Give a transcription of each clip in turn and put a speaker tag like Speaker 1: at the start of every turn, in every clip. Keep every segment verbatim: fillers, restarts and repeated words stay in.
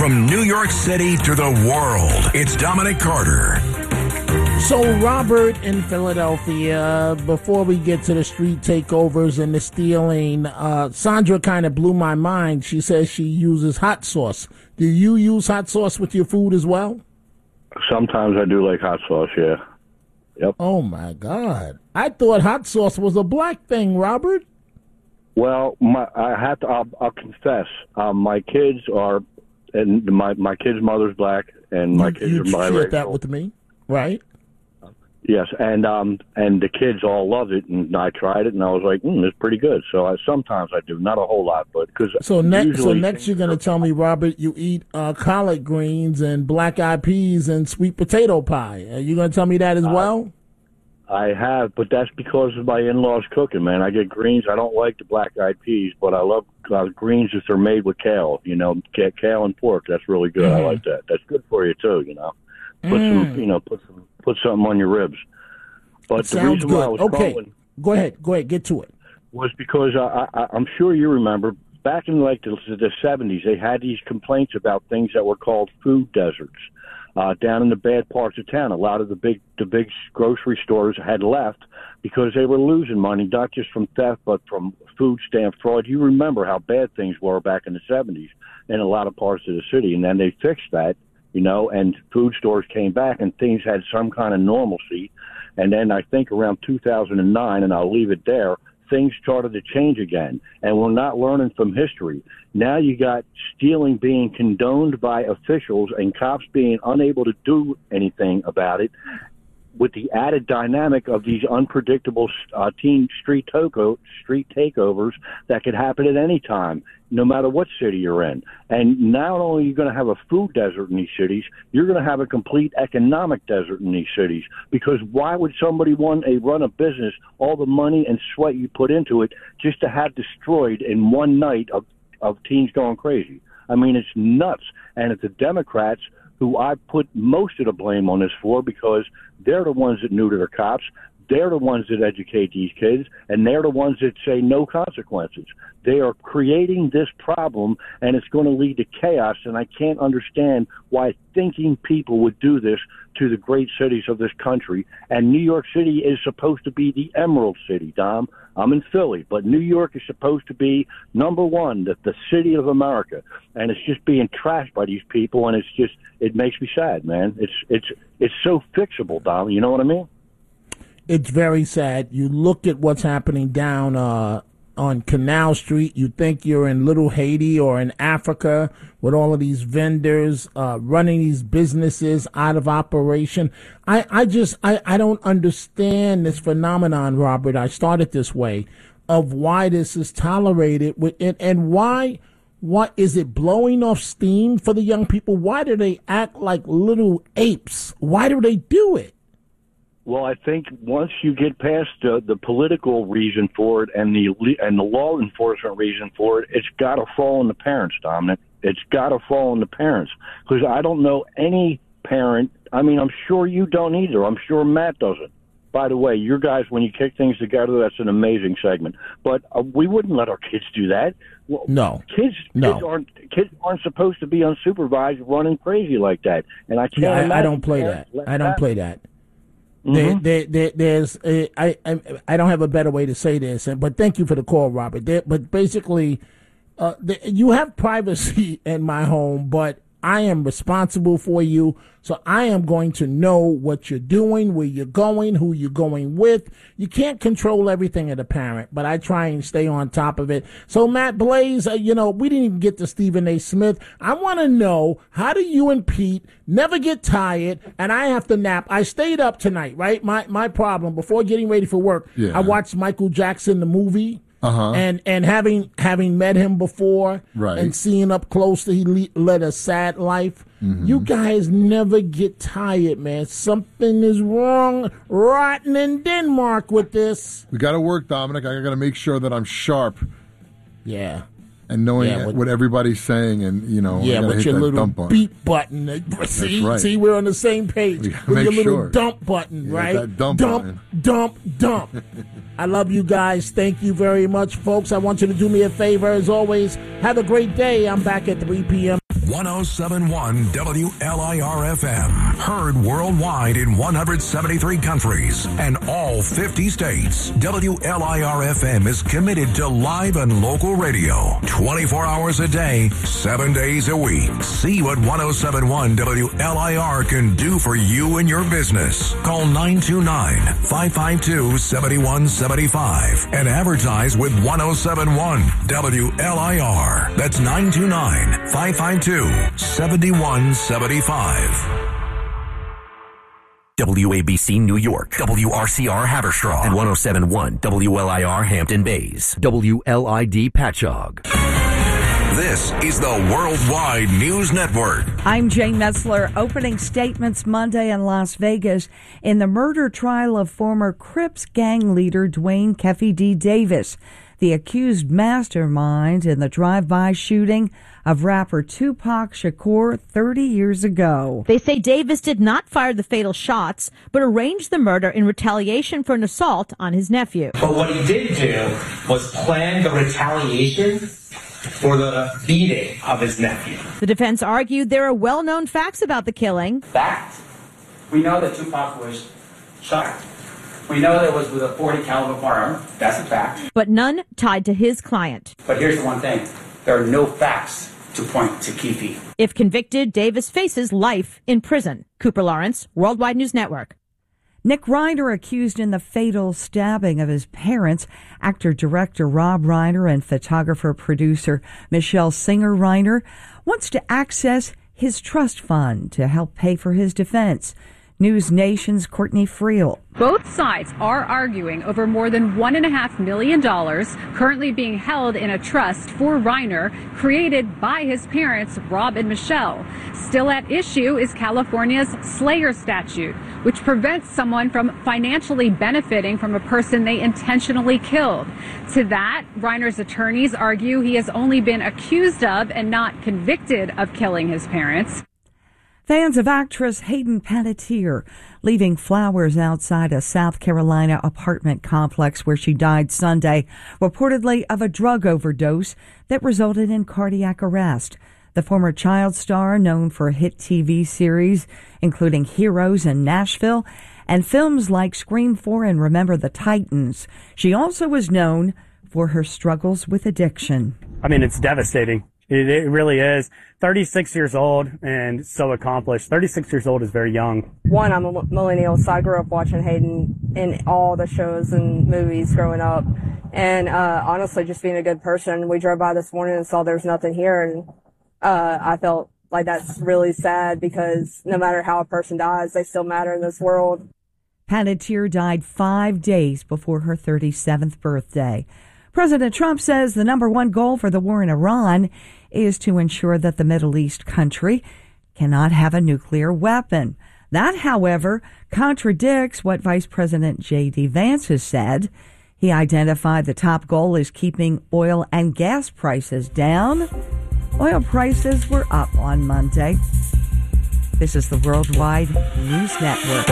Speaker 1: From New York City to the world, it's Dominic Carter.
Speaker 2: So, Robert in Philadelphia, before we get to the street takeovers and the stealing, uh, Sandra kind of blew my mind. She says she uses hot sauce. Do you use hot sauce with your food as well?
Speaker 3: Sometimes I do like hot sauce, yeah. Yep.
Speaker 2: Oh, my God. I thought hot sauce was a black thing, Robert.
Speaker 3: Well, my, I have to, I'll, I'll confess, um, my kids are, and my, my kid's mother's black, and my
Speaker 2: you,
Speaker 3: kids
Speaker 2: you
Speaker 3: are biracial.
Speaker 2: You shared that with me, right?
Speaker 3: Yes, and um, and the kids all loved it, and I tried it, and I was like, mm, it's pretty good. So I, sometimes I do, not a whole lot, but because
Speaker 2: so next, so next you're going to tell me, Robert, you eat uh, collard greens and black-eyed peas and sweet potato pie. Are you going to tell me that as uh, well?
Speaker 3: I have, but that's because of my in-laws cooking, man. I get greens. I don't like the black-eyed peas, but I love uh, greens if they're made with kale. You know, kale and pork. That's really good. Mm. I like that. That's good for you too. You know, put mm. some, you know, put some. Put something on your ribs. But the
Speaker 2: sounds
Speaker 3: reason
Speaker 2: good.
Speaker 3: why I was
Speaker 2: okay,
Speaker 3: calling
Speaker 2: go ahead. Go ahead. Get to it.
Speaker 3: Was because I, I, I'm sure you remember back in like the, the seventies, they had these complaints about things that were called food deserts uh, down in the bad parts of town. A lot of the big the big grocery stores had left because they were losing money, not just from theft, but from food stamp fraud. You remember how bad things were back in the seventies in a lot of parts of the city, and then they fixed that. You know, and food stores came back and things had some kind of normalcy. And then I think around two thousand nine, and I'll leave it there, things started to change again. And we're not learning from history. Now you got stealing being condoned by officials and cops being unable to do anything about it, with the added dynamic of these unpredictable uh, teen street, toko, street takeovers that could happen at any time, no matter what city you're in. And not only are you going to have a food desert in these cities, you're going to have a complete economic desert in these cities. Because why would somebody want to run a business, all the money and sweat you put into it, just to have destroyed in one night of, of teens going crazy? I mean, it's nuts. And it's the Democrats who I put most of the blame on this for, because they're the ones that neuter the cops. They're the ones that educate these kids, and they're the ones that say no consequences. They are creating this problem, and it's going to lead to chaos, and I can't understand why thinking people would do this to the great cities of this country. And New York City is supposed to be the Emerald City, Dom. I'm in Philly, but New York is supposed to be, number one, the, the city of America, and it's just being trashed by these people, and it's just, it makes me sad, man. It's, it's, it's so fixable, Dom, you know what I mean?
Speaker 2: It's very sad. You look at what's happening down uh, on Canal Street. You think you're in Little Haiti or in Africa with all of these vendors uh, running these businesses out of operation. I, I just, I, I don't understand this phenomenon, Robert. I started this way, of why this is tolerated with, and, and why, what is it blowing off steam for the young people? Why do they act like little apes? Why do they do it?
Speaker 3: Well, I think once you get past uh, the political reason for it and the and the law enforcement reason for it, it's got to fall on the parents, Dominic. It's got to fall on the parents, because I don't know any parent. I mean, I'm sure you don't either. I'm sure Matt doesn't. By the way, your guys, when you kick things together, that's an amazing segment. But uh, we wouldn't let our kids do that. Well,
Speaker 2: no,
Speaker 3: kids,
Speaker 2: no.
Speaker 3: kids aren't kids aren't supposed to be unsupervised running crazy like that. And I can't.
Speaker 2: Yeah, I, I don't play that. I don't play that. Mm-hmm. There, there, there, there's, uh, I, I, I don't have a better way to say this, and but thank you for the call, Robert. There, but basically, uh, the, you have privacy in my home, but I am responsible for you, so I am going to know what you're doing, where you're going, who you're going with. You can't control everything as a parent, but I try and stay on top of it. So, Matt Blaze, uh, you know, we didn't even get to Stephen A. Smith. I want to know, how do you and Pete never get tired, and I have to nap? I stayed up tonight, right? My my problem, before getting ready for work, yeah. I watched Michael Jackson, the movie. Uh-huh. And and having having met him before, right, and seeing up close that he le- led a sad life, mm-hmm. You guys never get tired, man. Something is wrong, rotten in Denmark with this.
Speaker 4: We got to work, Dominic. I got to make sure that I'm sharp.
Speaker 2: Yeah.
Speaker 4: And knowing
Speaker 2: yeah, with,
Speaker 4: what everybody's saying, and you know,
Speaker 2: yeah, with your little
Speaker 4: button.
Speaker 2: beep button. See,
Speaker 4: right.
Speaker 2: see, we're on the same page. With your little
Speaker 4: sure.
Speaker 2: dump button,
Speaker 4: yeah,
Speaker 2: right?
Speaker 4: That dump,
Speaker 2: dump,
Speaker 4: button.
Speaker 2: dump, dump. I love you guys. Thank you very much, folks. I want you to do me a favor, as always. Have a great day. I'm back at three p.m.
Speaker 1: one oh seven point one W L I R F M. Heard worldwide in one hundred seventy-three countries and all fifty states. W L I R F M is committed to live and local radio. twenty-four hours a day, seven days a week. See what one oh seven point one W L I R can do for you and your business. Call nine two nine, five five two, seven one seven five and advertise with one oh seven point one W L I R. That's nine two nine, five five two, seven one seven five.
Speaker 5: W A B C New York, W R C R Haverstraw, and one oh seven point one W L I R Hampton Bays, W L I D Patchogue.
Speaker 1: This is the Worldwide News Network.
Speaker 6: I'm Jane Metzler. Opening statements Monday in Las Vegas in the murder trial of former Crips gang leader Dwayne Keffy D. Davis, the accused mastermind in the drive-by shooting of rapper Tupac Shakur thirty years ago.
Speaker 7: They say Davis did not fire the fatal shots, but arranged the murder in retaliation for an assault on his nephew.
Speaker 8: But what he did do was plan the retaliation for the beating of his nephew.
Speaker 7: The defense argued there are well-known facts about the killing.
Speaker 9: Fact? We know that Tupac was shot. We know that it was with a forty caliber firearm. That's a fact.
Speaker 7: But none tied to his client.
Speaker 9: But here's the one thing. There are no facts to point to Keffy.
Speaker 7: If convicted, Davis faces life in prison. Cooper Lawrence, Worldwide News Network.
Speaker 6: Nick Reiner, accused in the fatal stabbing of his parents, actor-director Rob Reiner and photographer-producer Michelle Singer Reiner, wants to access his trust fund to help pay for his defense. News Nation's Courtney Friel.
Speaker 10: Both sides are arguing over more than one and a half million dollars currently being held in a trust for Reiner, created by his parents, Rob and Michelle. Still at issue is California's Slayer statute, which prevents someone from financially benefiting from a person they intentionally killed. To that, Reiner's attorneys argue he has only been accused of and not convicted of killing his parents.
Speaker 6: Fans of actress Hayden Panettiere leaving flowers outside a South Carolina apartment complex where she died Sunday, reportedly of a drug overdose that resulted in cardiac arrest. The former child star, known for hit T V series including Heroes and Nashville, and films like Scream four and Remember the Titans. She also was known for her struggles with addiction.
Speaker 11: I mean, it's devastating. It, it really is. thirty-six years old and so accomplished. thirty-six years old is very young.
Speaker 12: One, I'm a millennial, so I grew up watching Hayden in all the shows and movies growing up. And uh, honestly, just being a good person. We drove by this morning and saw there's nothing here. And uh, I felt like that's really sad because no matter how a person dies, they still matter in this world.
Speaker 6: Panettiere died five days before her thirty-seventh birthday. President Trump says the number one goal for the war in Iran is to ensure that the Middle East country cannot have a nuclear weapon. That, however, contradicts what Vice President J D. Vance has said. He identified the top goal as keeping oil and gas prices down. Oil prices were up on Monday. This is the Worldwide News Network.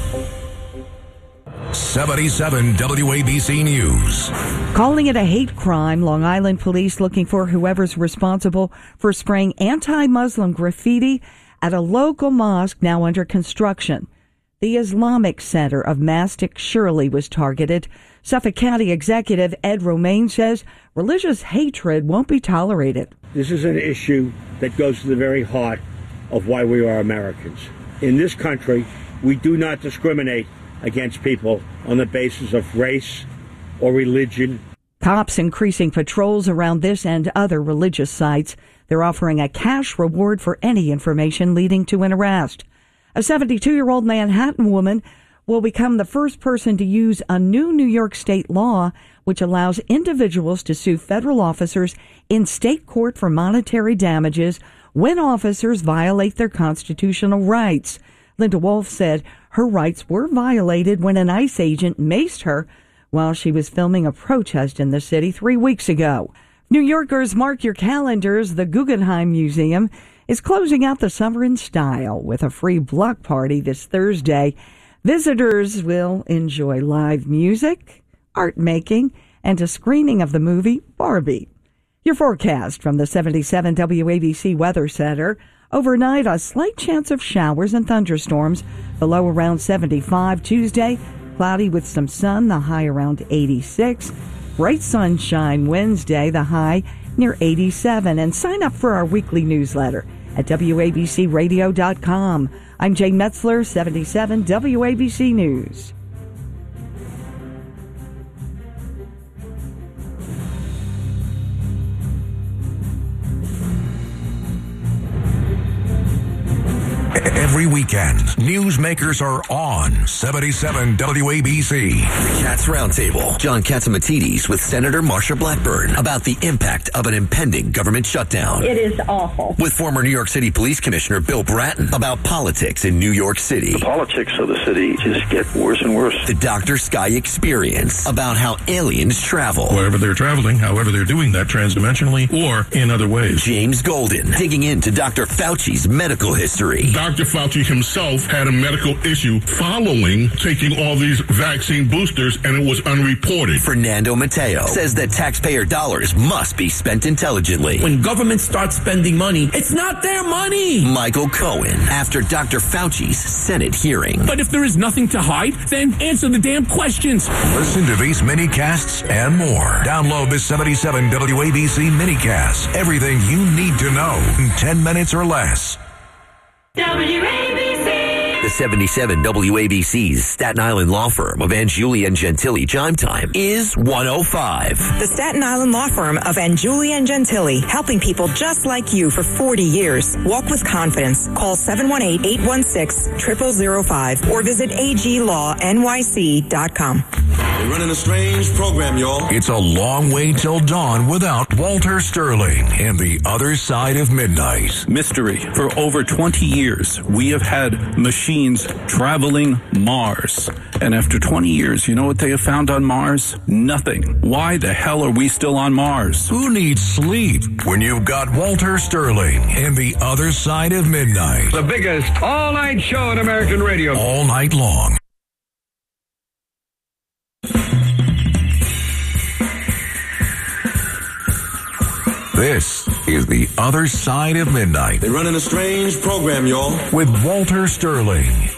Speaker 1: seventy-seven W A B C News.
Speaker 6: Calling it a hate crime, Long Island police looking for whoever's responsible for spraying anti-Muslim graffiti at a local mosque now under construction. The Islamic Center of Mastic Shirley was targeted. Suffolk County Executive Ed Romaine says religious hatred won't be tolerated.
Speaker 13: This is an issue that goes to the very heart of why we are Americans. In this country, we do not discriminate against people on the basis of race or religion.
Speaker 6: Cops increasing patrols around this and other religious sites. They're offering a cash reward for any information leading to an arrest. A seventy-two-year-old Manhattan woman will become the first person to use a new New York state law which allows individuals to sue federal officers in state court for monetary damages when officers violate their constitutional rights. Linda Wolf said her rights were violated when an ICE agent maced her while she was filming a protest in the city three weeks ago. New Yorkers, mark your calendars. The Guggenheim Museum is closing out the summer in style with a free block party this Thursday. Visitors will enjoy live music, art making, and a screening of the movie Barbie. Your forecast from the seventy-seven W A B C Weather Center. Overnight, a slight chance of showers and thunderstorms. The low around seventy-five. Tuesday, cloudy with some sun, the high around eighty-six. Bright sunshine Wednesday, the high near eighty-seven. And sign up for our weekly newsletter at W A B C radio dot com. I'm Jane Metzler, seventy-seven W A B C News.
Speaker 1: Every weekend, newsmakers are on seventy-seven W A B C.
Speaker 5: The Cats Roundtable. John Catsimatidis with Senator Marsha Blackburn about the impact of an impending government shutdown.
Speaker 14: It is awful.
Speaker 5: With former New York City Police Commissioner Bill Bratton about politics in New York City.
Speaker 15: The politics of the city just get worse and worse.
Speaker 5: The Doctor Sky Experience about how aliens travel.
Speaker 16: Wherever they're traveling, however they're doing that transdimensionally or in other ways.
Speaker 5: James Golden digging into Doctor Fauci's medical history.
Speaker 17: Doctor Fauci himself had a medical issue following taking all these vaccine boosters, and it was unreported.
Speaker 5: Fernando Mateo says that taxpayer dollars must be spent intelligently.
Speaker 18: When government starts spending money, it's not their money.
Speaker 5: Michael Cohen after Doctor Fauci's Senate hearing.
Speaker 18: But if there is nothing to hide, then answer the damn questions.
Speaker 1: Listen to these mini-casts and more. Download the seventy-seven W A B C mini-cast. Everything you need to know in ten minutes or less.
Speaker 5: W A B C. The seventy-seven W A B C's Staten Island law firm of Anjuli and Gentili Chime Time is one oh five.
Speaker 19: The Staten Island law firm of Anjuli and Gentili, helping people just like you for forty years. Walk with confidence. Call seven one eight, eight one six, zero zero zero five or visit A G law N Y C dot com.
Speaker 20: We're running a strange program, y'all.
Speaker 1: It's a long way till dawn without Walter Sterling and the other side of midnight.
Speaker 21: Mystery. For over twenty years, we have had machines traveling Mars. And after twenty years, you know what they have found on Mars? Nothing. Why the hell are we still on Mars?
Speaker 1: Who needs sleep when you've got Walter Sterling and the other side of midnight?
Speaker 22: The biggest all-night show in American radio.
Speaker 1: All night long. This is The Other Side of Midnight.
Speaker 20: They're running a strange program, y'all.
Speaker 1: With Walter Sterling